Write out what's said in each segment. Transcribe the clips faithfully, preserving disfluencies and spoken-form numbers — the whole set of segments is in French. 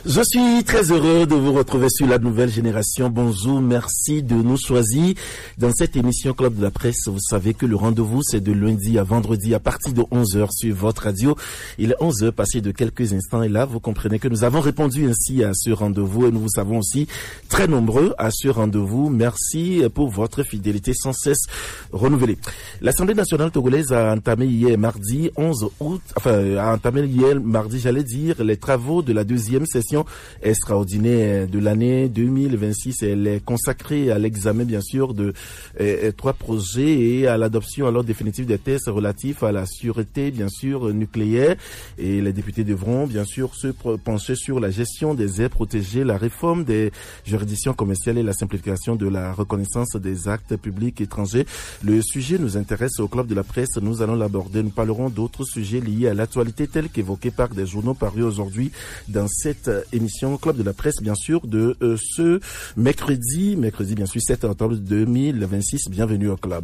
Je suis très heureux de vous retrouver sur la nouvelle génération. Bonjour, merci de nous choisir dans cette émission Club de la Presse. Vous savez que le rendez-vous, c'est de lundi à vendredi à partir de onze heures sur votre radio. Il est onze heures passé de quelques instants et là, vous comprenez que nous avons répondu ainsi à ce rendez-vous et nous vous savons aussi très nombreux à ce rendez-vous. Merci pour votre fidélité sans cesse renouvelée. L'Assemblée nationale togolaise a entamé hier mardi onze août, enfin, a entamé hier mardi, j'allais dire, les travaux de la deuxième session extraordinaire de l'année deux mille vingt-six. Elle est consacrée à l'examen, bien sûr, de euh, trois projets et à l'adoption alors définitive des tests relatifs à la sûreté, bien sûr, nucléaire. Et les députés devront, bien sûr, se pencher sur la gestion des aires protégées, la réforme des juridictions commerciales et la simplification de la reconnaissance des actes publics étrangers. Le sujet nous intéresse au Club de la Presse. Nous allons l'aborder. Nous parlerons d'autres sujets liés à l'actualité tels qu'évoqués par des journaux parus aujourd'hui dans cette émission Club de la Presse, bien sûr, de euh, ce mercredi, mercredi, bien sûr, sept octobre deux mille vingt-six. Bienvenue au Club.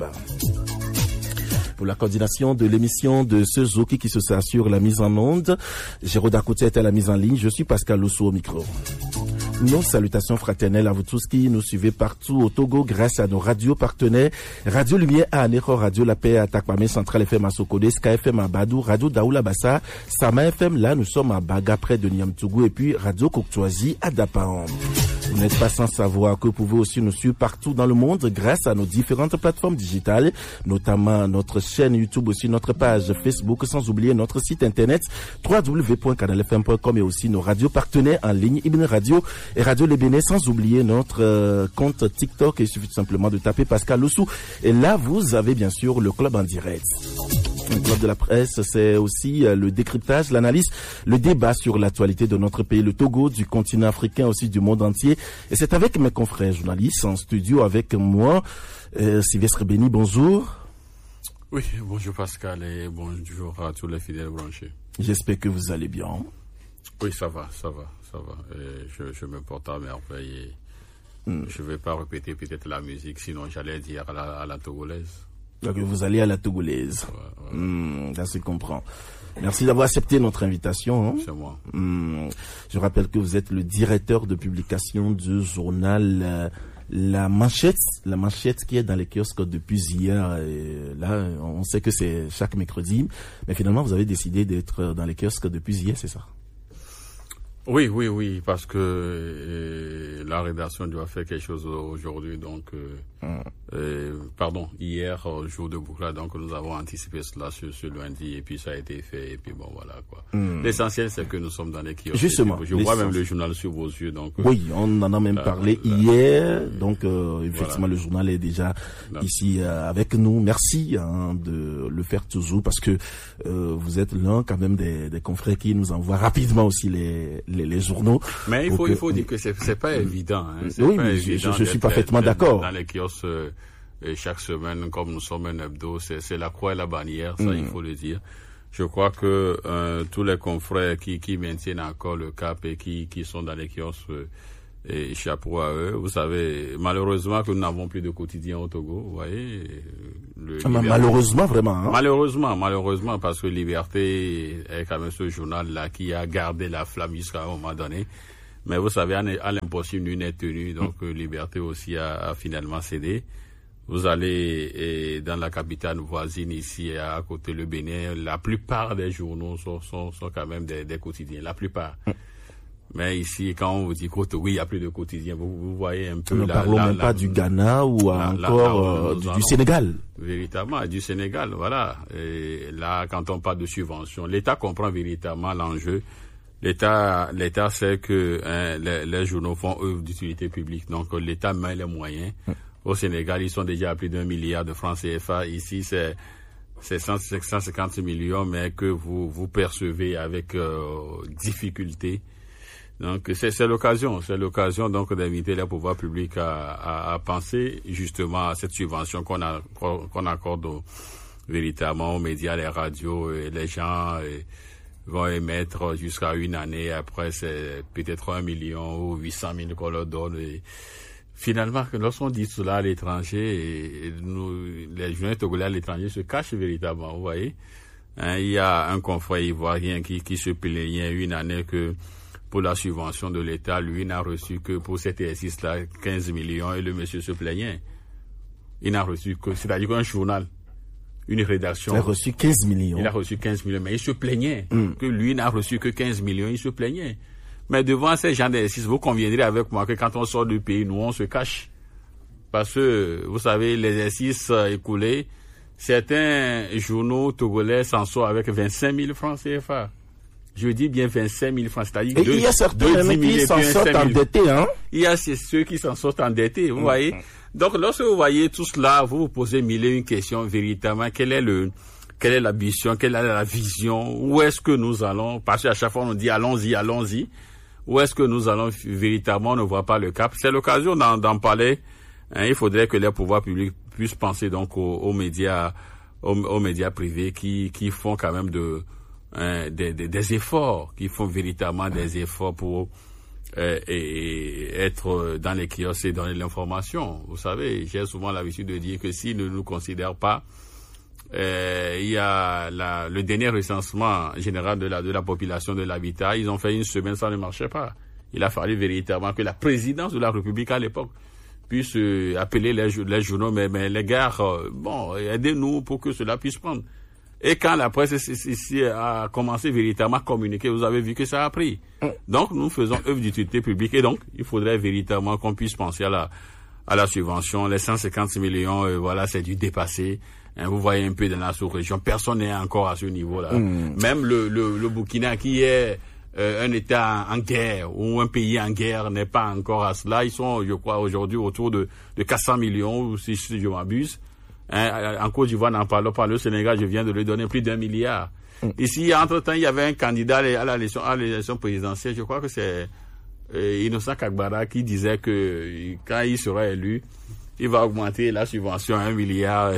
Pour la coordination de l'émission de ce Zoki qui se assure la mise en onde, Géraud Dakouté est à la mise en ligne. Je suis Pascal Loussou au micro. Nos salutations fraternelles à vous tous qui nous suivez partout au Togo grâce à nos radios partenaires. Radio Lumière à Anéro, Radio La Paix à Takwame, Central F M à Sokode, Sky F M à Badou, Radio Daoula Bassa, Sama F M, là nous sommes à Baga près de Niamtougou et puis Radio Koktouazi à Dapaon. Vous n'êtes pas sans savoir que vous pouvez aussi nous suivre partout dans le monde grâce à nos différentes plateformes digitales, notamment notre chaîne YouTube, aussi notre page Facebook, sans oublier notre site internet w w w point canal f m point com et aussi nos radios partenaires en ligne, Ibn Radio et Radio Les Bénés, sans oublier notre euh, compte TikTok. Il suffit tout simplement de taper Pascal Loussou et là vous avez bien sûr le club en direct. Le Club de la Presse, c'est aussi le décryptage, l'analyse, le débat sur l'actualité de notre pays, le Togo, du continent africain, aussi du monde entier. Et c'est avec mes confrères journalistes en studio, avec moi, euh, Sylvestre Béni, bonjour. Oui, bonjour Pascal et bonjour à tous les fidèles branchés. J'espère que vous allez bien. Oui, ça va, ça va, ça va. Et je, je me porte à merveille. Mm. Je ne vais pas répéter peut-être la musique, sinon j'allais dire à la, à la togolaise. Donc vous allez à la togolaise. Ouais, ouais. Mmh, ça se comprend. Merci d'avoir accepté notre invitation. Hein. C'est moi. Mmh, je rappelle que vous êtes le directeur de publication du journal euh, La Manchette. La Manchette qui est dans les kiosques depuis hier. Et là, on sait que c'est chaque mercredi. Mais finalement, vous avez décidé d'être dans les kiosques depuis hier, c'est ça? Oui, oui, oui, parce que euh, la rédaction doit faire quelque chose aujourd'hui, donc, euh, mm. euh, pardon, hier, jour de boucle, donc nous avons anticipé cela sur ce lundi, et puis ça a été fait, et puis bon, voilà, quoi. Mm. L'essentiel, c'est que nous sommes dans les kiosques. Justement. Je vois même le journal sur vos yeux, donc. Oui, on en a même là, parlé là, hier, là, donc, euh, effectivement, voilà. Le journal est déjà là. Ici, euh, avec nous. Merci, hein, de le faire toujours, parce que, euh, vous êtes l'un, quand même, des, des confrères qui nous envoient rapidement aussi les, les Les, les journaux. Mais il faut, il faut dire que c'est, c'est pas évident. Hein. C'est oui, pas mais évident je, je suis parfaitement d'accord. Dans les kiosques, euh, chaque semaine, comme nous sommes un hebdo, c'est, c'est la croix et la bannière, ça, mm. il faut le dire. Je crois que euh, tous les confrères qui, qui maintiennent encore le cap et qui, qui sont dans les kiosques, euh, et chapeau à eux. Vous savez, malheureusement que nous n'avons plus de quotidien au Togo, vous voyez. Le ah, malheureusement, vraiment. Hein? Malheureusement, malheureusement, parce que Liberté est quand même ce journal-là qui a gardé la flamme jusqu'à un moment donné. Mais vous savez, à l'impossible, nul n'est tenu. Donc, mm. Liberté aussi a, a finalement cédé. Vous allez et dans la capitale voisine ici, à côté le Bénin, la plupart des journaux sont, sont, sont quand même des, des quotidiens. La plupart. Mm. Mais ici, quand on vous dit qu'au Togo, il n'y a plus de quotidien, vous, vous voyez un peu... Nous ne la, parlons la, même la, pas la, du Ghana ou la, encore la, la, du, du Sénégal. Véritablement, du Sénégal, voilà. Et là, quand on parle de subvention, l'État comprend véritablement l'enjeu. L'État, l'État sait que hein, les, les journaux font œuvre d'utilité publique, donc l'État met les moyens. Hum. Au Sénégal, ils sont déjà à plus d'un milliard de francs C F A. Ici, c'est... c'est cent cinquante millions, mais que vous, vous percevez avec euh, difficulté. Donc c'est, c'est l'occasion, c'est l'occasion donc d'inviter les pouvoirs publics à, à, à penser justement à cette subvention qu'on, a, qu'on accorde au, véritablement aux médias, les radios, et les gens et, vont émettre jusqu'à une année. Après c'est peut-être un million ou huit cent mille qu'on leur donne. Et finalement, lorsqu'on dit cela à l'étranger, et, et nous, les journalistes togolais à l'étranger se cachent véritablement, vous voyez. Hein, il y a un confrère ivoirien qui, qui se plaignait une année que pour la subvention de l'État, lui n'a reçu que pour cet exercice-là quinze millions et le monsieur se plaignait. Il n'a reçu que, c'est-à-dire qu'un journal, une rédaction. Il a reçu quinze millions. Il a reçu quinze millions, mais il se plaignait mm. que lui n'a reçu que quinze millions, il se plaignait. Mais devant ces gens d'exercices, vous conviendrez avec moi que quand on sort du pays, nous, on se cache. Parce que, vous savez, l'exercice écoulé, certains journaux togolais s'en sortent avec vingt-cinq mille francs C F A. Je dis bien vingt-cinq mille francs, c'est-à-dire et deux, il y a certains qui s'en sortent endettés, hein. Il y a ceux qui s'en sortent endettés, vous mmh. voyez. Donc, lorsque vous voyez tout cela, vous vous posez mille et une questions véritablement. Quelle est le, quelle est l'ambition, quelle est la vision, où est-ce que nous allons? Parce qu'à chaque fois, on dit allons-y, allons-y. Où est-ce que nous allons véritablement? On ne voit pas le cap. C'est l'occasion d'en, d'en parler. Hein, il faudrait que les pouvoirs publics puissent penser donc aux, aux médias, aux, aux médias privés qui, qui font quand même de, Hein, des, des, des efforts, qui font véritablement des efforts pour euh, et, et être dans les kiosques et donner l'information. Vous savez, j'ai souvent l'habitude de dire que s'ils ne nous considèrent pas, euh, il y a la, le dernier recensement général de la, de la population de l'habitat, ils ont fait une semaine, ça ne marchait pas. Il a fallu véritablement que la présidence de la République à l'époque puisse euh, appeler les, les journaux, mais, mais les gars, euh, bon, aidez-nous pour que cela puisse prendre. Et quand la presse ici a commencé véritablement à communiquer, vous avez vu que ça a pris. Donc, nous faisons œuvre d'utilité publique et donc, il faudrait véritablement qu'on puisse penser à la, à la subvention. Les cent cinquante millions, euh, voilà, c'est du dépassé. Hein, vous voyez un peu dans la sous-région, personne n'est encore à ce niveau-là. Mmh. Même le, le, le Burkina qui est euh, un État en, en guerre ou un pays en guerre n'est pas encore à cela. Ils sont, je crois, aujourd'hui autour de, de quatre cents millions, si, si je m'abuse. Hein, en Côte d'Ivoire, n'en parlons pas. Le Sénégal, je viens de lui donner plus d'un milliard. Mm. Ici, entre-temps, il y avait un candidat à l'élection, à l'élection présidentielle. Je crois que c'est euh, Innocent Kagbara qui disait que quand il sera élu, il va augmenter la subvention à un milliard.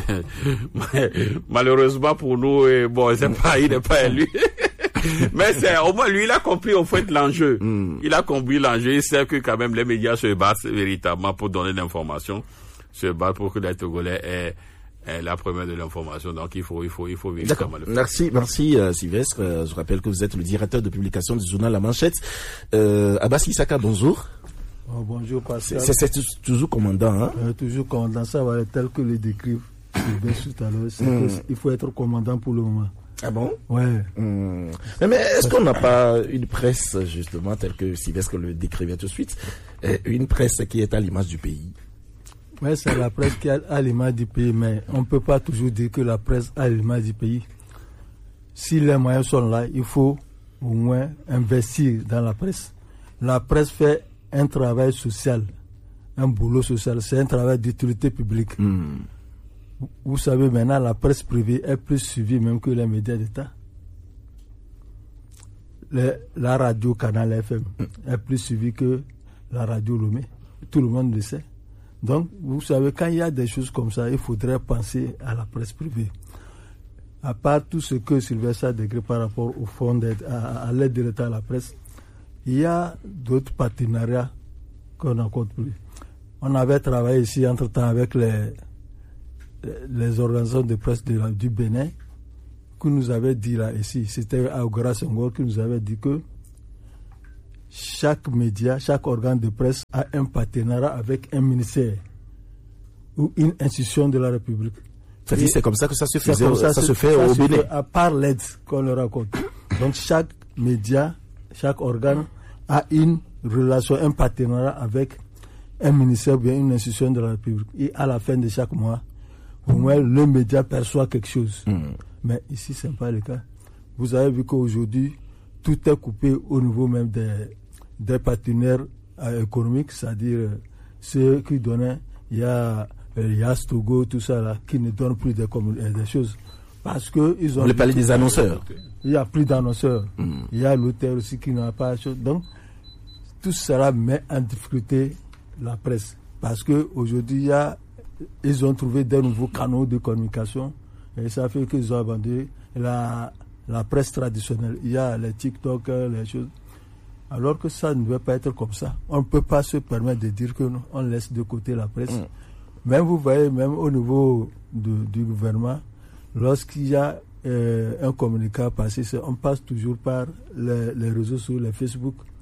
Malheureusement pour nous, et bon, c'est pas, il n'est pas élu. Mais c'est, au moins, lui, il a compris, au fait, l'enjeu. Mm. Il a compris l'enjeu. Il sait que, quand même, les médias se battent véritablement pour donner l'information. Se battent pour que les Togolais aient la première de l'information, donc il faut, il faut, il faut véritablement le faire. Merci, merci euh, Sylvestre. Euh, je rappelle que vous êtes le directeur de publication du journal La Manchette. Euh, Abbas Issaka, bonjour. Oh, bonjour Pascal. C'est, c'est, c'est toujours commandant, hein? euh, Toujours commandant, ça va être tel que le décrivent Sylvestre tout à l'heure. C'est mmh. Il faut être commandant pour le moment. Ah bon? Ouais. Mmh. Mais, mais est-ce qu'on n'a pas une presse, justement, telle que Sylvestre le décrivait tout de suite, une presse qui est à l'image du pays? Oui, c'est la presse qui est à l'image du pays, mais on ne peut pas toujours dire que la presse est à l'image du pays. Si les moyens sont là, il faut au moins investir dans la presse. La presse fait un travail social, un boulot social, c'est un travail d'utilité publique. Mm. Vous savez, maintenant, la presse privée est plus suivie même que les médias d'État. Le, la radio Canal F M mm. est plus suivie que la radio Lomé. Tout le monde le sait. Donc, vous savez, quand il y a des choses comme ça, il faudrait penser à la presse privée. À part tout ce que Sylvestre a décrit par rapport au fonds d'aide, à, à l'aide de l'État à la presse, il y a d'autres partenariats qu'on n'a compte plus. On avait travaillé ici entre-temps avec les, les organisations de presse de la, du Bénin, qui nous avaient dit là, ici, c'était Aougara Senghor qui nous avait dit que chaque média, chaque organe de presse a un partenariat avec un ministère ou une institution de la République. C'est, c'est comme ça que ça se faisait, ça, ça se fait ça au se Bénin. Fait à part l'aide qu'on leur raconte. Donc chaque média, chaque organe a une relation, un partenariat avec un ministère ou bien une institution de la République. Et à la fin de chaque mois, au moins le média perçoit quelque chose. Mm. Mais ici, ce n'est pas le cas. Vous avez vu qu'aujourd'hui, tout est coupé au niveau même des, des partenaires euh, économiques, c'est-à-dire euh, ceux qui donnaient, il y a euh, Yas Togo, tout ça là, qui ne donnent plus des, euh, des choses. Parce que ils ont. Le palais des annonceurs. Il n'y a plus d'annonceurs. Mm. Il y a l'auteur aussi qui n'a pas de choses. Donc, tout cela met en difficulté la presse. Parce qu'aujourd'hui, il y a, ils ont trouvé des nouveaux canaux de communication et ça fait qu'ils ont abandonné la. La presse traditionnelle, il y a les TikTok, les choses. Alors que ça ne doit pas être comme ça. On ne peut pas se permettre de dire qu'on laisse de côté la presse. Mm. Même vous voyez, même au niveau de, du gouvernement, lorsqu'il y a euh, un communiqué passé, on passe toujours par les, les réseaux sociaux, les Facebook.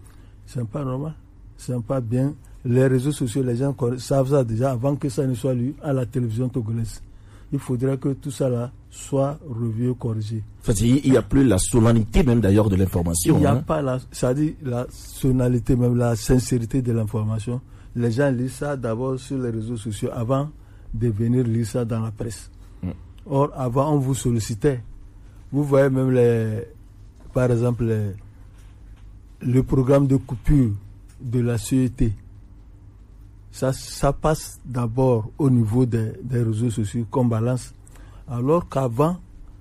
C'est pas normal. C'est pas bien. Les réseaux sociaux, les gens savent ça déjà avant que ça ne soit lu à la télévision togolaise. Il faudrait que tout ça là soit revu, corrigé. Il n'y a plus la solennité même d'ailleurs de l'information. Il n'y a hein. pas la, c'est-à-dire la solennité, même la sincérité de l'information. Les gens lisent ça d'abord sur les réseaux sociaux avant de venir lire ça dans la presse. Mm. Or, avant, on vous sollicitait. Vous voyez même les, par exemple, les, le programme de coupure de la C E T. Ça, ça passe d'abord au niveau des, des réseaux sociaux qu'on balance. Alors qu'avant,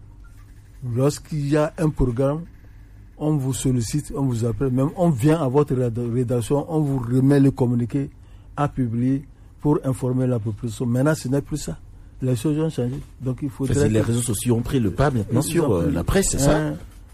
lorsqu'il y a un programme, on vous sollicite, on vous appelle, même on vient à votre rédaction, on vous remet le communiqué à publier pour informer la population. Maintenant, ce n'est plus ça. Les choses ont changé. Donc, il faudrait... Parce que les réseaux sociaux ont pris le pas maintenant sur euh, la presse, c'est ça?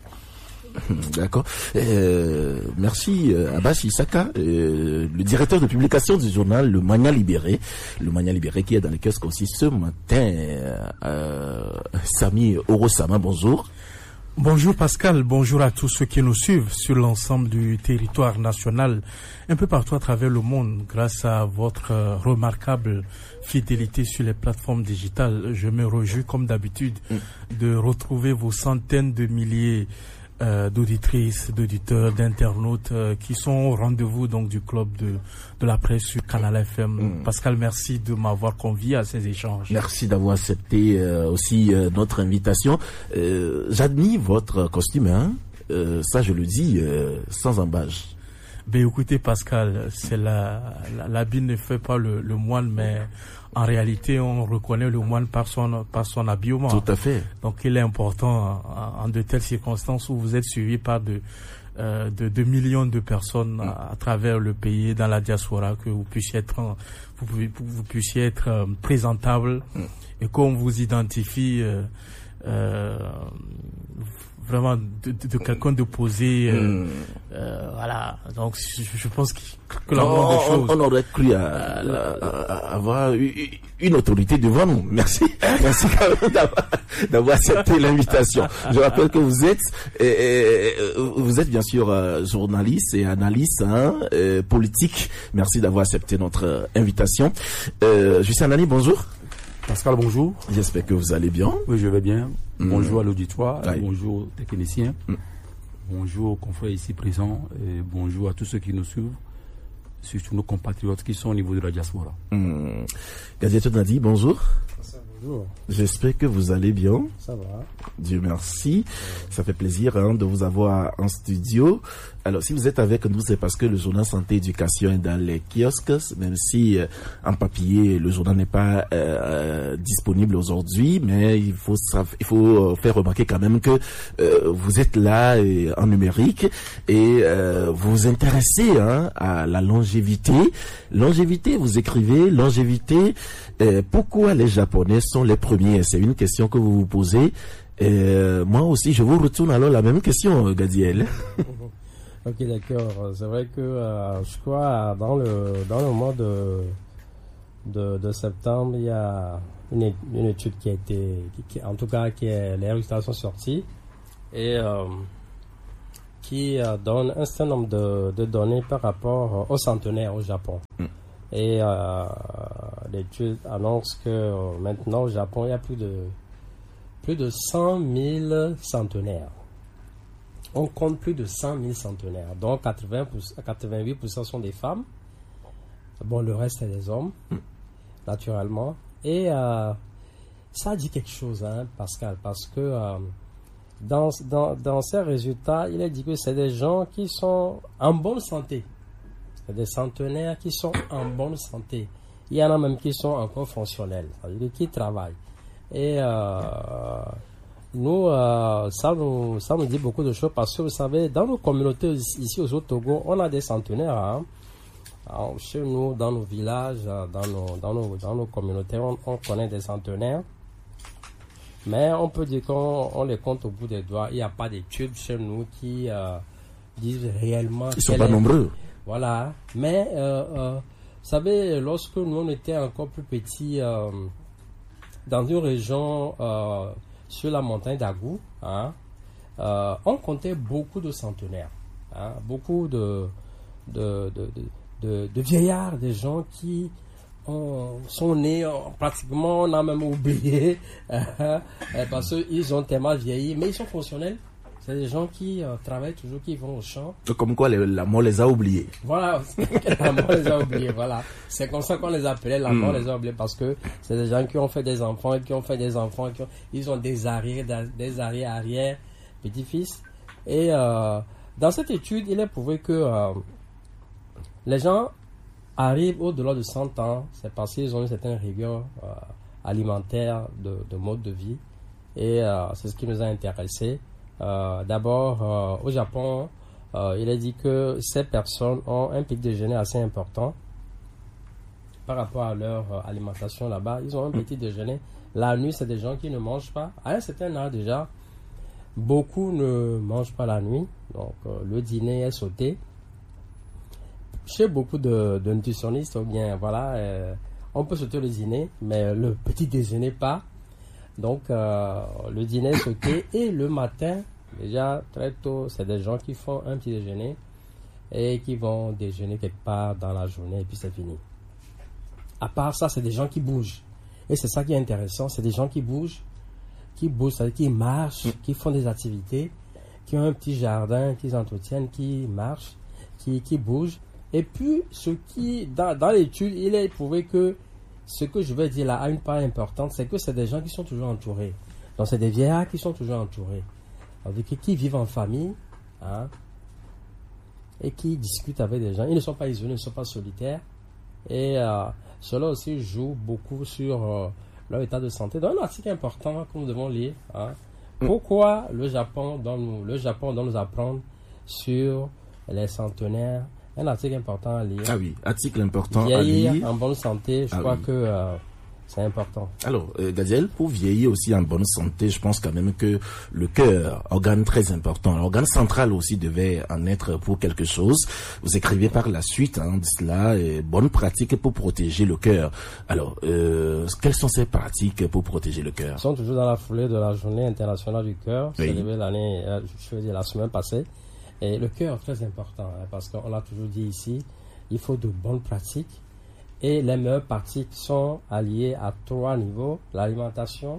D'accord. Euh, merci euh, Abbas Issaka, euh, le directeur de publication du journal Le Mania Libéré. Le Mania Libéré qui est dans les kiosques aussi ce matin. Euh, Sami Orosama, bonjour. Bonjour Pascal, bonjour à tous ceux qui nous suivent sur l'ensemble du territoire national, un peu partout à travers le monde, grâce à votre euh, remarquable fidélité sur les plateformes digitales. Je me réjouis comme d'habitude mm. de retrouver vos centaines de milliers euh, d'auditrices, d'auditeurs, d'internautes euh, qui sont au rendez-vous donc du club de, de la presse sur Canal F M. Mm. Pascal, merci de m'avoir convié à ces échanges. Merci d'avoir accepté euh, aussi euh, notre invitation. Euh, j'admire votre costume, hein. Euh, ça je le dis euh, sans embâche. Ben écoutez Pascal, c'est la, la l'habit ne fait pas le, le moine, mais en réalité on reconnaît le moine par son par son habillement. Tout à fait. Donc il est important en, en de telles circonstances où vous êtes suivi par de euh, de, de millions de personnes mm. à, à travers le pays, dans la diaspora, que vous puissiez être vous, vous, vous puissiez être euh, présentable mm. et qu'on vous identifie euh, euh, vraiment de, de, de quelqu'un de posé euh, mm. euh, voilà, donc je, je pense que, que la moindre des choses, on aurait cru à, à, à avoir une autorité devant nous. Merci merci quand même d'avoir, d'avoir accepté l'invitation. Je rappelle que vous êtes euh, vous êtes bien sûr euh, journaliste et analyste hein, euh, politique. Merci d'avoir accepté notre invitation. euh, Justin Nani, bonjour. Pascal, bonjour. J'espère que vous allez bien. Oui, je vais bien. Mmh. Bonjour à l'auditoire, Aïe. bonjour aux techniciens, mmh. bonjour aux confrères ici présents, et bonjour à tous ceux qui nous suivent, surtout nos compatriotes qui sont au niveau de la diaspora. Mmh. Gadiato Nadi, bonjour. Bonjour. J'espère que vous allez bien. Ça va. Dieu merci. Ça fait plaisir hein, de vous avoir en studio. Alors, si vous êtes avec nous, c'est parce que le journal Santé Éducation est dans les kiosques, même si euh, en papier, le journal n'est pas euh, disponible aujourd'hui, mais il faut il faut faire remarquer quand même que euh, vous êtes là et, en numérique et euh, vous vous intéressez hein, à la longévité. Longévité, vous écrivez, longévité, euh, pourquoi les Japonais sont les premiers? C'est une question que vous vous posez. Euh, moi aussi, je vous retourne alors la même question, Gadiel. Ok, d'accord. C'est vrai que euh, je crois dans le dans le mois de de, de septembre, il y a une, une étude qui a été, qui, qui, en tout cas, qui est, les résultats sont sortis et euh, qui euh, donne un certain nombre de, de données par rapport aux centenaires au Japon. Mm. Et euh, l'étude annonce que euh, maintenant au Japon, il y a plus de plus de cent mille centenaires. On compte plus de cent mille centenaires. Donc quatre-vingts pour cent, quatre-vingt-huit pour cent sont des femmes. Bon, le reste est des hommes, naturellement. Et euh, ça dit quelque chose, hein, Pascal, parce que euh, dans, dans, dans ces résultats, il est dit que c'est des gens qui sont en bonne santé. C'est des centenaires qui sont en bonne santé. Il y en a même qui sont encore fonctionnels, c'est-à-dire qui travaillent. Et euh, nous, euh, ça nous, ça nous dit beaucoup de choses parce que vous savez, dans nos communautés ici au Togo, on a des centenaires. Hein. Alors, chez nous, dans nos villages, dans nos, dans nos, dans nos communautés, on, on connaît des centenaires. Mais on peut dire qu'on on les compte au bout des doigts. Il n'y a pas d'études chez nous qui euh, disent réellement. Ils ne sont pas est... nombreux. Voilà. Mais, euh, euh, vous savez, lorsque nous on était encore plus petits, euh, dans une région euh, sur la montagne d'Agou, hein, euh, on comptait beaucoup de centenaires. Hein, beaucoup de, de, de, de, de, de vieillards, des gens qui ont, sont nés euh, pratiquement, on a même oublié, euh, parce qu'ils ont tellement vieilli, mais ils sont fonctionnels. C'est des gens qui euh, travaillent toujours, qui vont au champ. Comme quoi les, la mort les a oubliés. Voilà, la mort les a oubliés, voilà. C'est comme ça qu'on les appelait, la mort mm. les a oubliés, parce que c'est des gens qui ont fait des enfants, qui ont fait des enfants, qui ont, ils ont des arrières, des arrières, arrière, petits-fils. Et euh, dans cette étude, il est prouvé que euh, les gens arrivent au-delà de cent ans, c'est parce qu'ils ont une certaine rigueur euh, alimentaire, de, de mode de vie. Et euh, c'est ce qui nous a intéressés. Euh, d'abord, euh, au Japon, euh, il est dit que ces personnes ont un pic déjeuner assez important par rapport à leur euh, alimentation là-bas. Ils ont un petit déjeuner. La nuit, c'est des gens qui ne mangent pas. À un certain âge déjà, beaucoup ne mangent pas la nuit. Donc, euh, le dîner est sauté. Chez beaucoup de, de nutritionnistes, ou bien, voilà, euh, on peut sauter le dîner, mais le petit déjeuner pas. Donc, euh, le dîner est sauté et le matin, déjà très tôt, c'est des gens qui font un petit déjeuner et qui vont déjeuner quelque part dans la journée et puis c'est fini. À part ça, c'est des gens qui bougent. Et c'est ça qui est intéressant, c'est des gens qui bougent, qui bougent, c'est-à-dire qui marchent, qui font des activités, qui ont un petit jardin, qui s'entretiennent, qui marchent, qui, qui bougent. Et puis, ce qui, dans, dans l'étude, il est prouvé que ce que je vais dire là a une part importante, c'est que c'est des gens qui sont toujours entourés. Donc, c'est des vieillards qui sont toujours entourés. Donc, qui, qui vivent en famille, hein, et qui discutent avec des gens. Ils ne sont pas isolés, ils ne sont pas solitaires. Et euh, cela aussi joue beaucoup sur euh, leur état de santé. Donc, un article important que nous devons lire. Hein. Pourquoi le Japon doit nous, le Japon doit nous apprendre sur les centenaires? Un article important à lire. Ah oui, article important vieillir à lire. En bonne santé, je ah crois oui. que euh, c'est important. Alors, euh, Gadiel, pour vieillir aussi en bonne santé, je pense quand même que le cœur, organe très important, l'organe central aussi devait en être pour quelque chose. Vous écrivez par la suite hein, de cela, euh, bonne pratique pour protéger le cœur. Alors, euh, quelles sont ces pratiques pour protéger le cœur? Ils sont toujours dans la foulée de la journée internationale du cœur, oui. célébrée l'année, euh, je veux dire la semaine passée. Et le cœur est très important, hein, parce qu'on l'a toujours dit ici, il faut de bonnes pratiques. Et les meilleures pratiques sont alliées à trois niveaux. L'alimentation,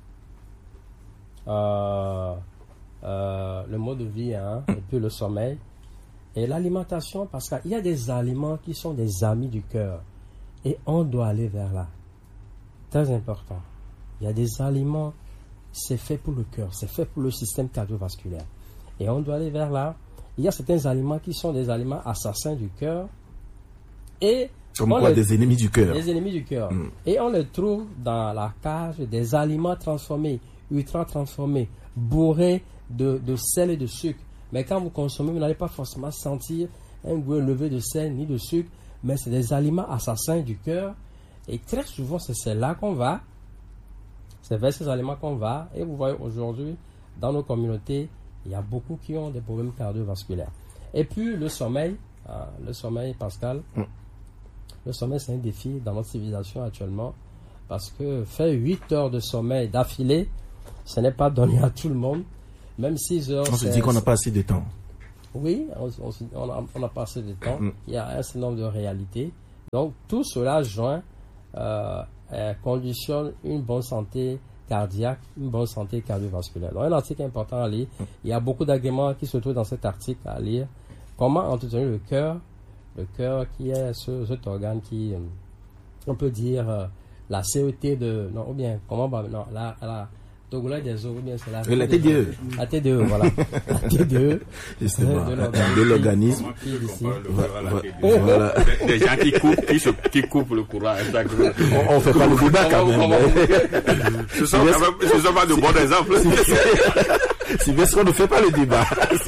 euh, euh, le mode de vie, hein, et puis le sommeil. Et l'alimentation, parce qu'il y a des aliments qui sont des amis du cœur. Et on doit aller vers là. Très important. Il y a des aliments, c'est fait pour le cœur, c'est fait pour le système cardiovasculaire. Et on doit aller vers là. Il y a certains aliments qui sont des aliments assassins du cœur. Et Comme quoi, les, des ennemis du cœur. Des ennemis du cœur. Mm. Et on les trouve dans la cage des aliments transformés, ultra transformés, bourrés de, de sel et de sucre. Mais quand vous consommez, vous n'allez pas forcément sentir un goût élevé de sel ni de sucre, mais c'est des aliments assassins du cœur. Et très souvent, c'est là qu'on va. C'est vers ces aliments qu'on va. Et vous voyez aujourd'hui, dans nos communautés, il y a beaucoup qui ont des problèmes cardiovasculaires. Et puis, le sommeil. Ah, le sommeil, Pascal. Mm. Le sommeil, c'est un défi dans notre civilisation actuellement. Parce que faire huit heures de sommeil d'affilée, ce n'est pas donné à tout le monde. Même six heures. On se dit qu'on n'a pas assez de temps. Oui, on n'a pas assez de temps. Mm. Il y a un certain nombre de réalités. Donc, tout cela joint euh, euh, conditionne une bonne santé cardiaque, une bonne santé cardiovasculaire. Donc, un article important à lire. Il y a beaucoup d'agréments qui se trouvent dans cet article à lire. Comment entretenir le cœur, le cœur qui est ce, cet organe qui, on peut dire, euh, la C E T de, non, ou bien, comment, non, la, la Togolais des eaux, ou bien c'est la, la T D E. La T D E, voilà. La T D E. Justement, de l'organisme. Voilà. Voilà. Des, des gens qui coupent, qui, se, qui coupent le courant. On, on fait pas le débat quand même. Ce sont, ce sont pas de bons exemples. Si bien sûr, on ne fait pas le débat.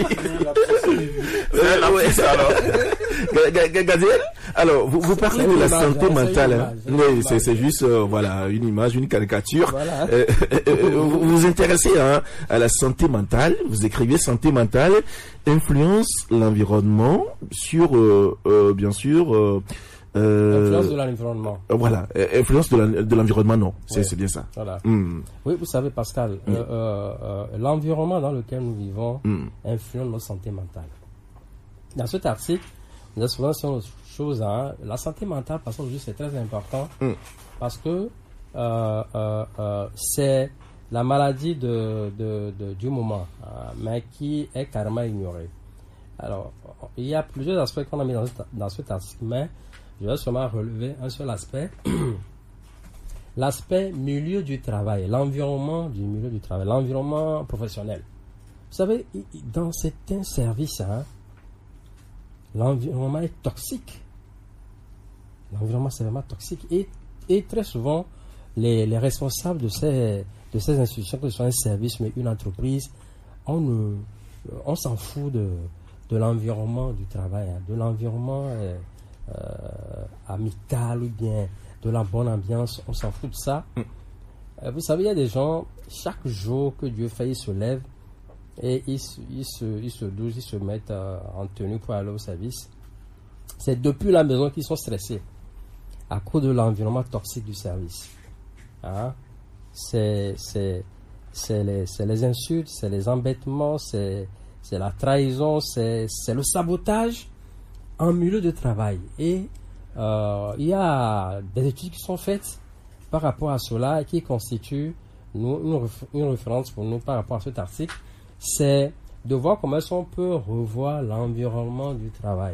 C'est la piste, alors. Gadiel, alors, vous, vous parlez de la santé mentale. Hein. Oui, c'est, c'est juste, euh, voilà, une image, une caricature. Voilà. Euh, euh, vous vous intéressez hein, à la santé mentale. Vous écrivez santé mentale influence l'environnement sur, euh, euh, bien sûr, euh, Euh, influence de l'environnement. Euh, voilà, euh, influence de, la, de l'environnement, non, c'est, oui. c'est bien ça. Voilà. Mm. Oui, vous savez, Pascal, mm. euh, euh, l'environnement dans lequel nous vivons mm. influence notre santé mentale. Dans cet article, Mais souvent, c'est une chose, hein. La santé mentale, parce qu'aujourd'hui, c'est très important. Mm. Parce que euh, euh, euh, c'est la maladie de, de, de, du moment, hein, mais qui est carrément ignorée. Alors, il y a plusieurs aspects qu'on a mis dans, dans cet article, mais je vais seulement relever un seul aspect. L'aspect milieu du travail, l'environnement du milieu du travail, l'environnement professionnel. Vous savez, dans certains services, hein, l'environnement est toxique. L'environnement, c'est vraiment toxique. Et, et très souvent, les, les responsables de ces, de ces institutions, que ce soit un service, mais une entreprise, on, ne, on s'en fout de, de l'environnement du travail, hein, de l'environnement euh, euh, amical ou bien de la bonne ambiance. On s'en fout de ça. Mm. Euh, vous savez, il y a des gens, chaque jour que Dieu fait, ils se lèvent et ils, ils, se, ils se douchent, ils se mettent euh, en tenue pour aller au service. C'est depuis la maison qu'ils sont stressés à cause de l'environnement toxique du service. Hein? C'est, c'est, c'est, les, c'est les insultes, c'est les embêtements, c'est, c'est la trahison, c'est, c'est le sabotage en milieu de travail. Et euh, il y a des études qui sont faites par rapport à cela et qui constituent nous, une, une référence pour nous par rapport à cet article. C'est de voir comment est-ce qu'on peut revoir l'environnement du travail.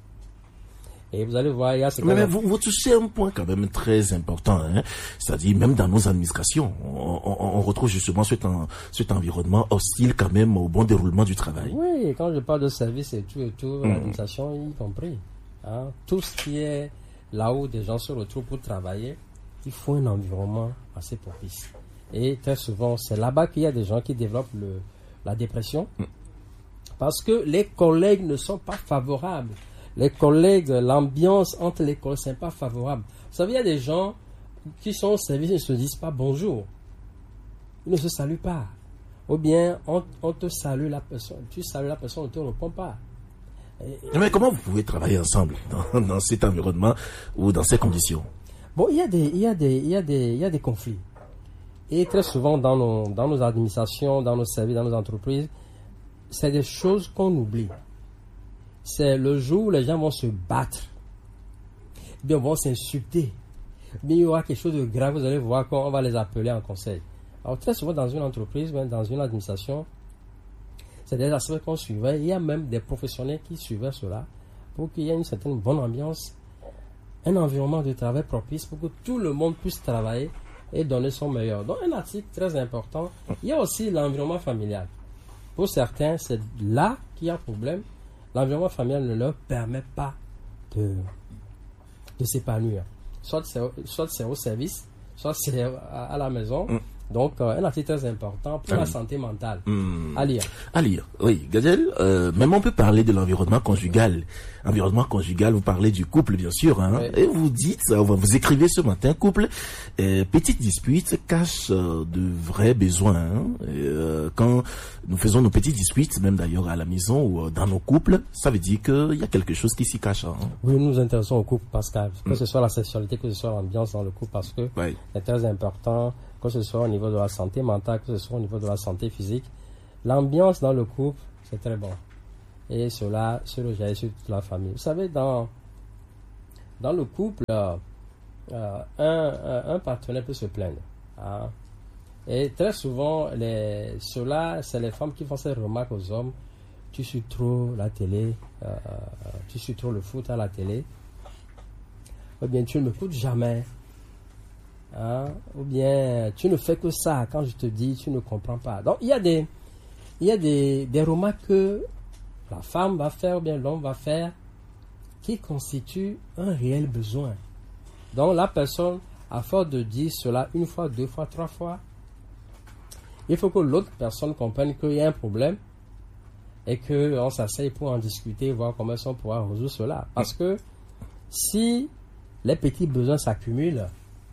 Et vous allez voir, il y a ce Mais, mais vous, vous touchez un point quand même très important, hein? C'est-à-dire même dans nos administrations, on, on, on retrouve justement cet, en, cet environnement hostile quand même au bon déroulement du travail. Oui, quand je parle de service et tout et tout, mmh. l'administration y compris. Hein? Tout ce qui est là où des gens se retrouvent pour travailler, il faut un environnement assez propice. Et très souvent, c'est là-bas qu'il y a des gens qui développent le, la dépression, mmh. parce que les collègues ne sont pas favorables. Les collègues, l'ambiance entre les collègues, ce n'est pas favorable. Vous savez, il y a des gens qui sont au service et ne se disent pas bonjour. Ils ne se saluent pas. Ou bien, on, on te salue la personne. Tu salues la personne, on ne te répond pas. Et, Mais comment vous pouvez travailler ensemble dans, dans cet environnement ou dans ces conditions? Bon, il y a des, il y a des, il y a des, il y a des conflits. Et très souvent, dans nos, dans nos administrations, dans nos services, dans nos entreprises, c'est des choses qu'on oublie. C'est le jour où les gens vont se battre, bien vont s'insulter, mais il y aura quelque chose de grave, vous allez voir qu'on va les appeler en conseil. Alors très souvent dans une entreprise, dans une administration, c'est des aspects qu'on suivait. Il y a même des professionnels qui suivaient cela pour qu'il y ait une certaine bonne ambiance, un environnement de travail propice pour que tout le monde puisse travailler et donner son meilleur. Donc un article très important. Il y a aussi l'environnement familial. Pour certains, c'est là qu'il y a problème. L'environnement familial ne leur permet pas de, de s'épanouir. Soit c'est, soit c'est au service, soit c'est à, à la maison. Mm. Donc, euh, un article très important pour ah, la santé mentale. Mm. À lire. À lire, oui. Gadiel, euh, même on peut parler de l'environnement conjugal. Environnement conjugal, vous parlez du couple, bien sûr. Hein, oui. Et vous dites, vous écrivez ce matin, couple, euh, petite dispute cache euh, de vrais besoins. Hein, et, euh, quand nous faisons nos petites disputes, même d'ailleurs à la maison ou euh, dans nos couples, ça veut dire qu'il y a quelque chose qui s'y cache. Hein. Oui, nous nous intéressons au couple, Pascal. Que mm. ce soit la sexualité, que ce soit l'ambiance dans le couple, parce que oui. c'est très important. Que ce soit au niveau de la santé mentale, que ce soit au niveau de la santé physique. L'ambiance dans le couple, c'est très bon. Et cela se rejaillit sur toute la famille. Vous savez, dans, dans le couple, euh, un, un, un partenaire peut se plaindre. Hein. Et très souvent, les, cela, c'est les femmes qui font ces remarques aux hommes. Tu suis trop la télé, euh, tu suis trop le foot à la télé. Ou bien tu ne m'écoutes jamais. Hein? Ou bien tu ne fais que ça quand je te dis, tu ne comprends pas. Donc il y a des, il y a des, des remarques que la femme va faire ou bien l'homme va faire qui constituent un réel besoin. Donc la personne, à force de dire cela une fois, deux fois, trois fois, il faut que l'autre personne comprenne qu'il y a un problème et qu'on s'asseye pour en discuter, voir comment on pourra résoudre cela. Parce que si les petits besoins s'accumulent,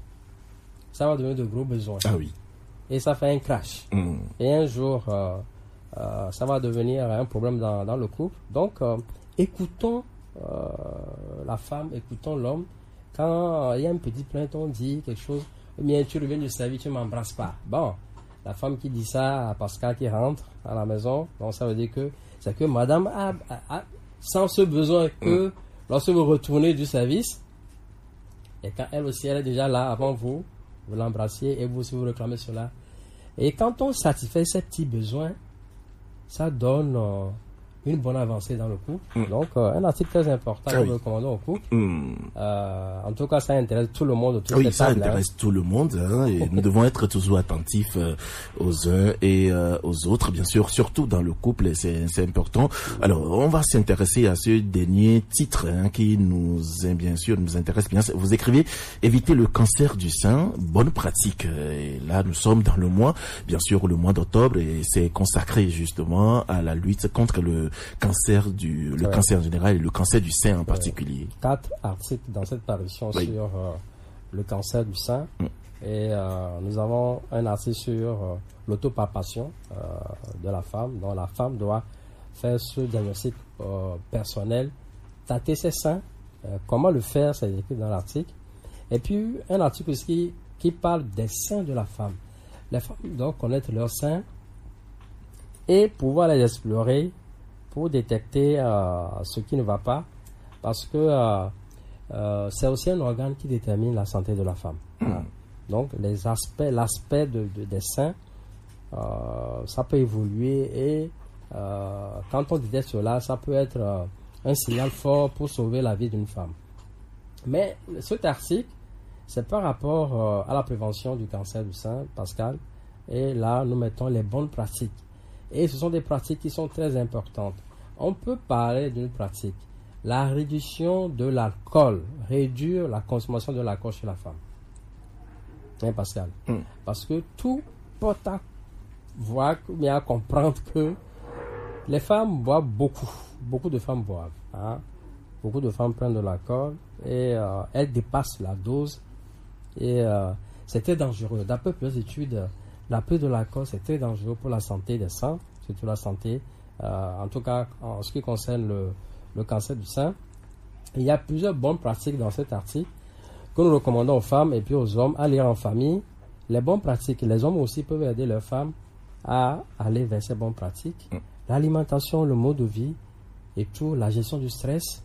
ça va devenir de gros besoins. Ah oui. Et ça fait un crash. Mm. Et un jour, euh, euh, ça va devenir un problème dans, dans le couple. Donc, euh, écoutons euh, la femme, écoutons l'homme. Quand il y a une petite plainte, on dit quelque chose, ou bien tu reviens du service, tu ne m'embrasses pas. Bon, la femme qui dit ça à Pascal qui rentre à la maison, donc ça veut dire que c'est que madame a, a, a sent ce besoin que mm. lorsque vous retournez du service, et quand elle aussi elle est déjà là avant vous, vous l'embrassiez et vous aussi vous réclamez cela. Et quand on satisfait ces petits besoins, ça donne euh, une bonne avancée dans le couple. Mm. Donc, euh, un article très important que nous recommandons au couple. Mm. Euh, en tout cas, ça intéresse tout le monde. Tout oui, ça tables, intéresse hein. tout le monde. Hein, et nous devons être toujours attentifs euh, aux uns et euh, aux autres, bien sûr, surtout dans le couple, c'est, c'est important. Alors, on va s'intéresser à ce dernier titre hein, qui nous, bien sûr, nous intéresse bien. Vous écrivez « Éviter le cancer du sein, bonne pratique ». Et là, nous sommes dans le mois, bien sûr, le mois d'octobre, et c'est consacré justement à la lutte contre le cancer du le ouais. cancer en général et le cancer du sein en particulier. Ouais. Quatre articles dans cette parution oui. sur euh, le cancer du sein mm. et euh, nous avons un article sur euh, l'autopalpation euh, de la femme, dont la femme doit faire ce diagnostic euh, personnel, tâter ses seins, euh, comment le faire, c'est écrit dans l'article. Et puis un article aussi qui parle des seins de la femme. Les femmes doivent connaître leurs seins et pouvoir les explorer pour détecter euh, ce qui ne va pas, parce que euh, euh, c'est aussi un organe qui détermine la santé de la femme. Mmh. Voilà. Donc les aspects, l'aspect de, de, des seins, euh, ça peut évoluer et euh, quand on détecte cela, ça peut être euh, un signal fort pour sauver la vie d'une femme. Mais cet article, c'est par rapport euh, à la prévention du cancer du sein, Pascal, et là nous mettons les bonnes pratiques. Et ce sont des pratiques qui sont très importantes. On peut parler d'une pratique, la réduction de l'alcool, réduire la consommation de l'alcool chez la femme. Hein, Pascal? Mm. Parce que tout porte à voir, mais à comprendre que les femmes boivent beaucoup. Beaucoup de femmes boivent. Hein? Beaucoup de femmes prennent de l'alcool et euh, elles dépassent la dose. Et euh, c'est très dangereux. D'après plusieurs études, la prise de l'alcool, c'est très dangereux pour la santé des seins, surtout la santé, euh, en tout cas en ce qui concerne le, le cancer du sein. Il y a plusieurs bonnes pratiques dans cet article que nous recommandons aux femmes et puis aux hommes à lire en famille. Les bonnes pratiques, les hommes aussi peuvent aider leurs femmes à aller vers ces bonnes pratiques. Mm. L'alimentation, le mode de vie et tout, la gestion du stress.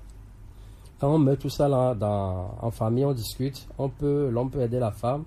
Quand on met tout ça là dans, en famille, on discute, on peut, l'homme peut aider la femme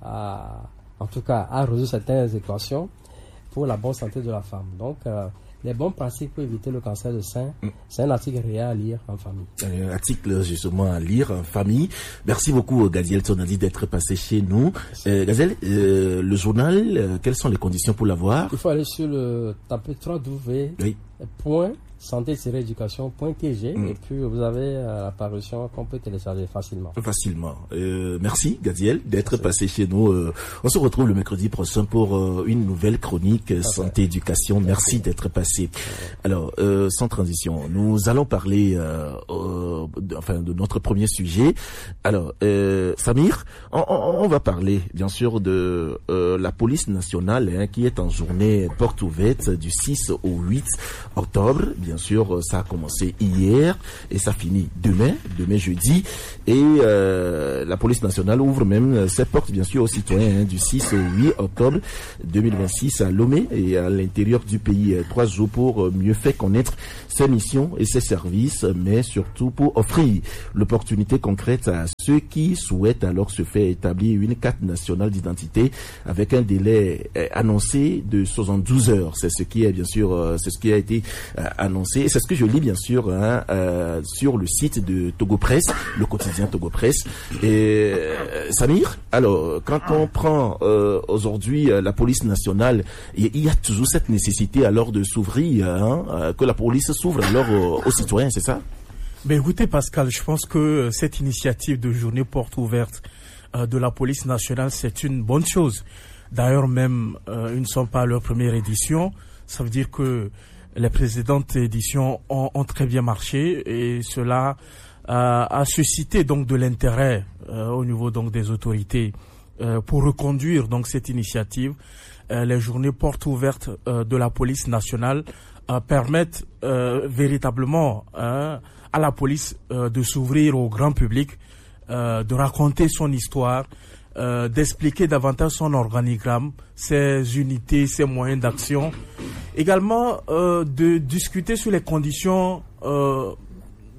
à, en tout cas, à résoudre certaines équations pour la bonne santé de la femme. Donc, euh, les bonnes pratiques pour éviter le cancer du sein, mm. c'est un article réel à lire en famille. Un article justement à lire en famille. Merci beaucoup Gadiel Tonali d'être passé chez nous. Euh, Gadiel, euh, le journal, euh, quelles sont les conditions pour l'avoir? Il faut aller sur le taper w w w oui. point santé tiret éducation point t g mm. et puis vous avez euh, la parution qu'on peut télécharger facilement. Facilement. Euh, merci Gadiel d'être merci. passé chez nous. Euh, on se retrouve le mercredi prochain pour euh, une nouvelle chronique euh, santé éducation. Merci, merci d'être passé. Alors, euh, sans transition, nous allons parler euh, euh, de, enfin de notre premier sujet. Alors, euh, Samir, on, on, on va parler bien sûr de euh, la police nationale hein, qui est en journée porte ouverte du six au huit octobre. Bien sûr, ça a commencé hier et ça finit demain, demain jeudi. Et euh, la police nationale ouvre même ses portes, bien sûr, aux citoyens hein, du six au huit octobre deux mille vingt-six à Lomé et à l'intérieur du pays. Trois jours pour mieux faire connaître ses missions et ses services, mais surtout pour offrir l'opportunité concrète à ceux qui souhaitent alors se faire établir une carte nationale d'identité avec un délai annoncé de soixante-douze heures. C'est ce qui est, bien sûr, c'est ce qui a été annoncé. Et c'est ce que je lis bien sûr hein, euh, sur le site de Togo Presse, le quotidien Togo Presse. Et euh, Samir, alors quand on prend euh, aujourd'hui euh, la police nationale, il y, y a toujours cette nécessité alors de s'ouvrir, hein, euh, que la police s'ouvre alors euh, aux citoyens, c'est ça? Ben écoutez Pascal, je pense que cette initiative de journée porte ouverte euh, de la police nationale, c'est une bonne chose. D'ailleurs même, euh, ils ne sont pas à leur première édition. Ça veut dire que les précédentes éditions ont, ont très bien marché et cela euh, a suscité donc de l'intérêt euh, au niveau donc des autorités euh, pour reconduire donc cette initiative. Euh, les journées portes ouvertes euh, de la police nationale euh, permettent euh, véritablement hein, à la police euh, de s'ouvrir au grand public, euh, de raconter son histoire, Euh, d'expliquer davantage son organigramme, ses unités, ses moyens d'action. Également, euh, de discuter sur les conditions euh,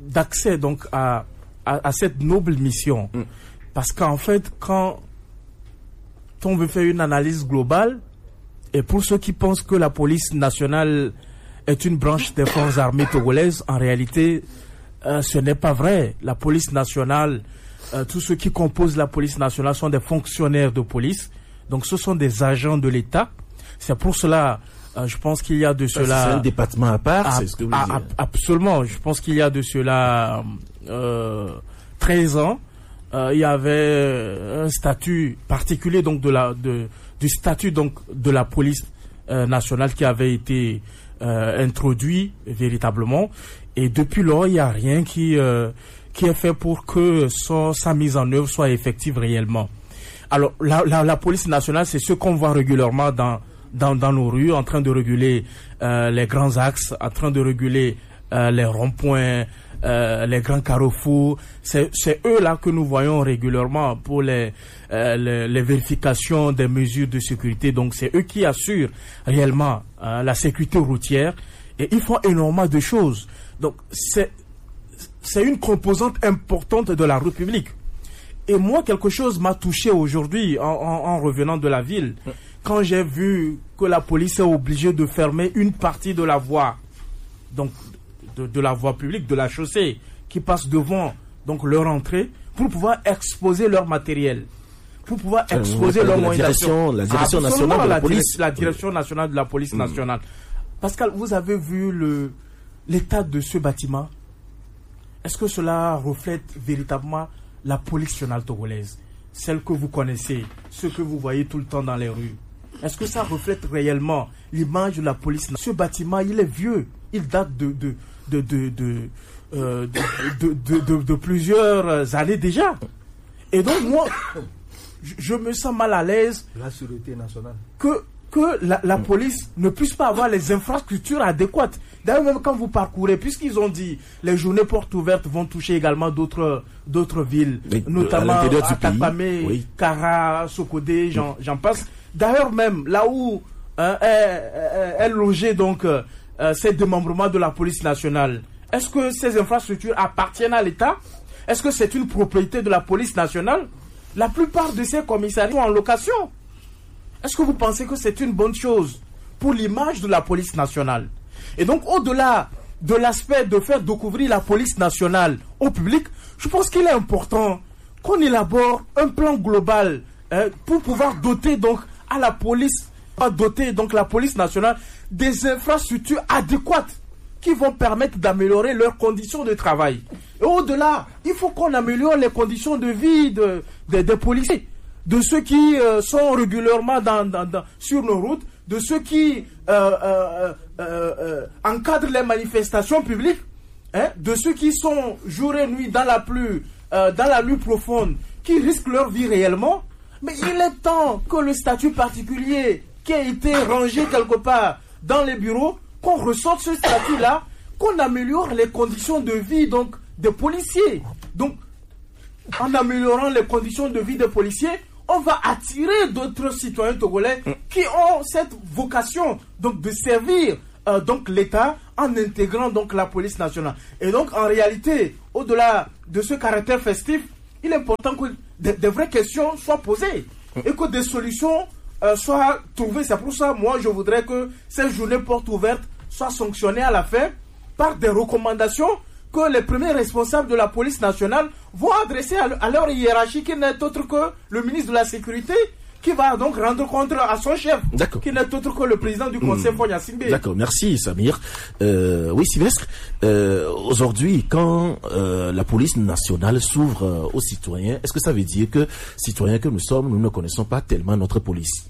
d'accès donc à, à, à cette noble mission. Mm. Parce qu'en fait, quand on veut faire une analyse globale, et pour ceux qui pensent que la police nationale est une branche des forces armées togolaises, en réalité, euh, ce n'est pas vrai. La police nationale, euh, tous ceux qui composent la police nationale sont des fonctionnaires de police. Donc ce sont des agents de l'État. C'est pour cela, euh, je pense qu'il y a de cela... C'est un département à part, à, c'est ce que vous à, dites. Absolument. Je pense qu'il y a de cela euh, treize ans. Euh, il y avait un statut particulier donc de la de du statut donc de la police euh, nationale qui avait été euh, introduit véritablement, et depuis lors il n'y a rien qui euh, qui est fait pour que son, sa mise en œuvre soit effective réellement. Alors la la, la police nationale, c'est ce qu'on voit régulièrement dans dans dans nos rues, en train de réguler euh, les grands axes, en train de réguler euh, les ronds-points, Euh, les grands carrefours. C'est, c'est eux là que nous voyons régulièrement pour les, euh, les, les vérifications des mesures de sécurité. Donc c'est eux qui assurent réellement euh, la sécurité routière, et ils font énormément de choses. Donc c'est, c'est une composante importante de la République. Et moi, quelque chose m'a touché aujourd'hui en, en, en revenant de la ville, quand j'ai vu que la police est obligée de fermer une partie de la voie, donc De, de la voie publique, de la chaussée, qui passe devant donc leur entrée, pour pouvoir exposer leur matériel, pour pouvoir exposer euh, leur moyens d'action. La direction nationale de la, la police. La direction nationale de la police mmh. nationale. Pascal, vous avez vu le, l'état de ce bâtiment? Est-ce que cela reflète véritablement la police nationale togolaise, celle que vous connaissez, ce que vous voyez tout le temps dans les rues? Est-ce que ça reflète réellement l'image de la police? Ce bâtiment, il est vieux. Il date de, de, de, de, de, euh, de, de, de, de, de plusieurs années déjà. Et donc, moi, je, je me sens mal à l'aise. La sûreté nationale. Que, que la, la police ne puisse pas avoir les infrastructures adéquates. D'ailleurs, même quand vous parcourez, puisqu'ils ont dit les journées portes ouvertes vont toucher également d'autres, d'autres villes, mais, notamment à Tapamé, oui. Kara, Sokodé, j'en, j'en passe. D'ailleurs, même là où hein, est, est, est logé donc euh, ces démembrements de la police nationale, est-ce que ces infrastructures appartiennent à l'État? Est-ce que c'est une propriété de la police nationale? La plupart de ces commissariats sont en location. Est-ce que vous pensez que c'est une bonne chose pour l'image de la police nationale? Et donc, au-delà de l'aspect de faire découvrir la police nationale au public, je pense qu'il est important qu'on élabore un plan global hein, pour pouvoir doter donc à la police, doter donc la police nationale des infrastructures adéquates qui vont permettre d'améliorer leurs conditions de travail. Et au-delà, il faut qu'on améliore les conditions de vie de, de, des policiers, de ceux qui euh, sont régulièrement dans, dans, dans, sur nos routes, de ceux qui euh, euh, euh, euh, encadrent les manifestations publiques, hein, de ceux qui sont jour et nuit dans la pluie, euh, dans la nuit profonde, qui risquent leur vie réellement. Mais il est temps que le statut particulier qui a été rangé quelque part dans les bureaux, qu'on ressorte ce statut-là, qu'on améliore les conditions de vie donc des policiers. Donc, en améliorant les conditions de vie des policiers, on va attirer d'autres citoyens togolais qui ont cette vocation donc de servir euh, donc l'État en intégrant donc la police nationale. Et donc, en réalité, au-delà de ce caractère festif, il est important que des, des vraies questions soient posées et que des solutions euh, soient trouvées. C'est pour ça, moi, je voudrais que ces journées portes ouvertes soient sanctionnées à la fin par des recommandations que les premiers responsables de la police nationale vont adresser à, à leur hiérarchie, qui n'est autre que le ministre de la Sécurité, qui va donc rendre compte à son chef, qui n'est autre que le président du Conseil, mmh. Fogna Simbe. D'accord, merci Samir. Euh, oui, Sylvestre, euh, aujourd'hui, quand euh, la police nationale s'ouvre euh, aux citoyens, est-ce que ça veut dire que, citoyens que nous sommes, nous ne connaissons pas tellement notre police?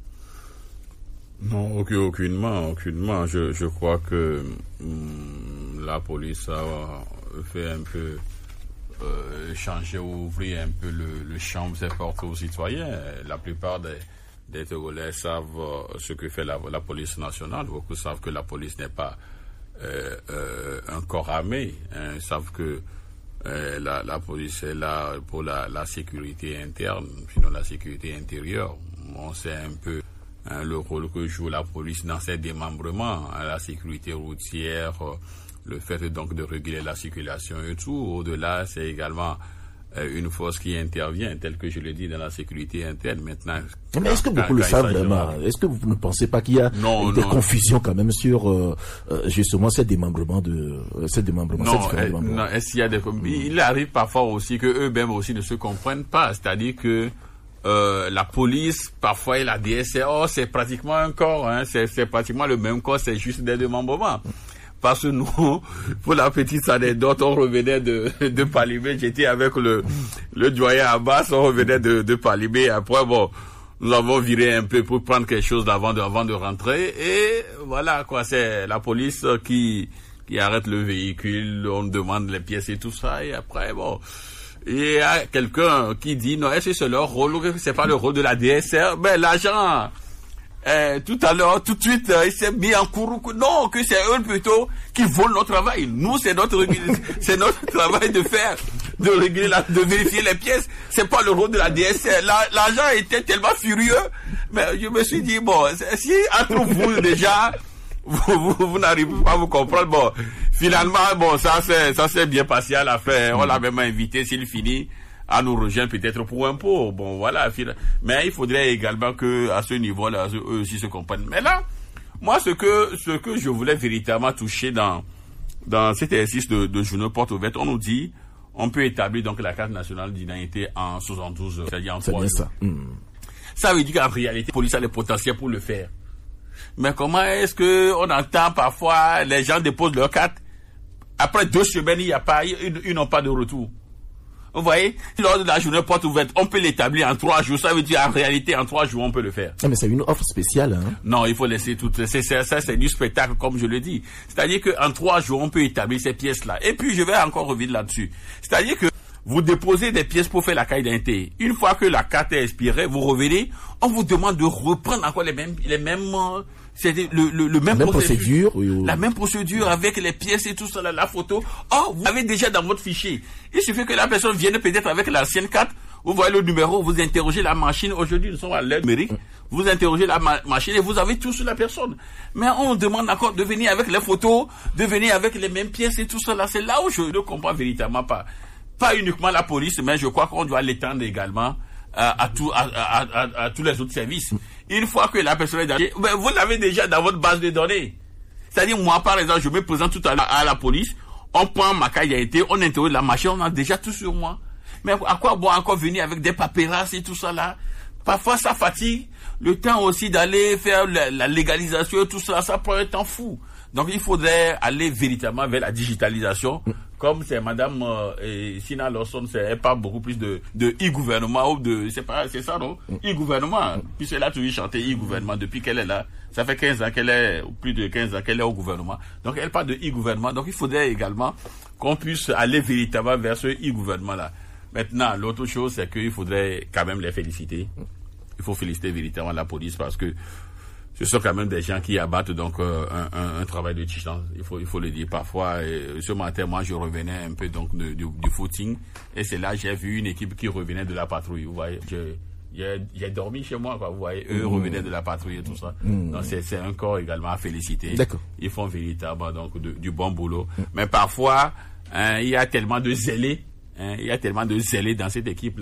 Non, aucunement, aucunement. Je, je crois que hum, la police a fait un peu euh, changer ou ouvrir un peu le, le champ de ses portes aux citoyens. La plupart des, des Togolais savent euh, ce que fait la, la police nationale. Beaucoup savent que la police n'est pas euh, euh, un corps armé. Hein. Ils savent que euh, la, la police est là pour la, la sécurité interne, sinon la sécurité intérieure. On sait un peu Hein, le rôle que joue la police dans ses démembrements, hein, la sécurité routière, euh, le fait donc de réguler la circulation et tout. Au-delà, c'est également euh, une force qui intervient, telle que je l'ai dit, dans la sécurité interne. Maintenant, mais est-ce que beaucoup quand, le quand savent vraiment? Est-ce que vous ne pensez pas qu'il y a non, des non. confusions quand même sur euh, justement ces démembrements de ces démembrements? Non, euh, non est-ce qu'il y a des mmh. Il arrive parfois aussi que eux-mêmes aussi ne se comprennent pas. C'est-à-dire que Euh, la police, parfois, et la D S R, oh, c'est pratiquement un corps, hein, c'est, c'est pratiquement le même corps, c'est juste des démembrements. Parce que nous, pour la petite anecdote, on revenait de, de Palimé, j'étais avec le, le doyen Abbas, on revenait de, de Palimé, après, bon, nous avons viré un peu pour prendre quelque chose avant de, avant de rentrer, et voilà, quoi, c'est la police qui, qui arrête le véhicule, on demande les pièces et tout ça, et après, bon, il y a quelqu'un qui dit non, est-ce que c'est leur rôle ou que c'est pas le rôle de la D S R? Ben l'agent euh, tout à l'heure, tout de suite, euh, il s'est mis en cours. Non, que c'est eux plutôt qui volent notre travail. Nous, c'est notre c'est notre travail de faire, de réguler, la, de vérifier les pièces. C'est pas le rôle de la D S R. La, l'agent était tellement furieux, mais je me suis dit bon, si entre vous déjà vous, vous, vous n'arrivez pas à vous comprendre, bon, finalement, bon, ça c'est, ça s'est bien passé à la fin. On l'a même invité, s'il finit, à nous rejoindre peut-être pour un pot. Bon, voilà. Mais il faudrait également que, à ce niveau-là, eux aussi se comprennent. Mais là, moi, ce que, ce que je voulais véritablement toucher dans, dans cet exercice de, de journaux porte ouverte, on nous dit, on peut établir donc la carte nationale d'identité en soixante-douze, c'est-à-dire en trois jours. Ça. Mmh. Ça veut dire qu'en réalité, la police a le potentiel pour le faire. Mais comment est-ce que on entend parfois les gens déposent leur carte, après deux semaines il n'y a pas, ils, ils n'ont pas de retour. Vous voyez, lors de la journée porte ouverte, on peut l'établir en trois jours. Ça veut dire en réalité en trois jours on peut le faire. Ah, mais c'est une offre spéciale, hein? Non, il faut laisser tout. C'est, c'est, ça c'est du spectacle comme je le dis. C'est-à-dire qu'en trois jours on peut établir ces pièces-là. Et puis je vais encore revenir là-dessus. C'est-à-dire que vous déposez des pièces pour faire la carte d'identité. Une fois que la carte est expirée, vous revenez, on vous demande de reprendre encore les mêmes, les mêmes, c'est le, le, le même, la même procédure, oui, oui. La même procédure avec les pièces et tout ça, la, la photo. Oh, vous avez déjà dans votre fichier. Il suffit que la personne vienne peut-être avec l'ancienne carte. Vous voyez le numéro, vous interrogez la machine. Aujourd'hui, nous sommes à l'ère numérique. Vous interrogez la ma- machine et vous avez tout sur la personne. Mais on demande encore de venir avec les photos, de venir avec les mêmes pièces et tout ça. Là, c'est là où je ne comprends véritablement pas. Pas uniquement la police, mais je crois qu'on doit l'étendre également à, à, tout, à, à, à, à tous les autres services. Une fois que la personne est dans... Ben, vous l'avez déjà dans votre base de données. C'est-à-dire, moi, par exemple, je me présente tout à l'heure à la police, on prend ma carte d'identité, on interroge la machine, on a déjà tout sur moi. Mais à quoi bon encore venir avec des papérasses et tout ça là? Parfois, ça fatigue. Le temps aussi d'aller faire la, la légalisation et tout ça, ça prend un temps fou. Donc, il faudrait aller véritablement vers la digitalisation. Comme c'est Madame euh, Sina Lawson, c'est, elle parle beaucoup plus de, de e-gouvernement ou de, c'est pas, c'est ça, non? E-gouvernement. Puis elle a toujours chanté e-gouvernement depuis qu'elle est là. Ça fait quinze ans qu'elle est, ou plus de quinze ans qu'elle est au gouvernement. Donc, elle parle de e-gouvernement. Donc, il faudrait également qu'on puisse aller véritablement vers ce e-gouvernement-là. Maintenant, l'autre chose, c'est qu'il faudrait quand même les féliciter. Il faut féliciter véritablement la police parce que ce sont quand même des gens qui abattent donc euh, un, un, un travail de titan. Il faut, il faut le dire parfois. Et ce matin, moi, je revenais un peu donc de, du, du footing et c'est là j'ai vu une équipe qui revenait de la patrouille. Vous voyez, je, j'ai, j'ai dormi chez moi, quoi. Vous voyez, eux mmh. revenaient de la patrouille et tout ça. Mmh. Donc c'est, c'est un corps également à féliciter. D'accord. Ils font véritablement donc de, du bon boulot. Mmh. Mais parfois, hein, il y a tellement de zélés, hein, il y a tellement de zélés dans cette équipe-là.